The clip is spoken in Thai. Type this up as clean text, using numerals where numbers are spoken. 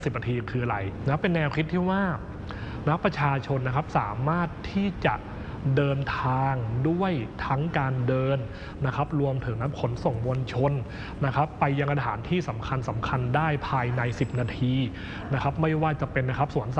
10 นาทีคืออะไรนะเป็นแนวคิดที่ว่าประชาชนนะครับสามารถที่จะเดินทางด้วยทั้งการเดินนะครับรวมถึงขนส่งมวลชนนะครับไปยังสถานที่สำคัญได้ภายใน10 นาทีนะครับไม่ว่าจะเป็นนะครับสวน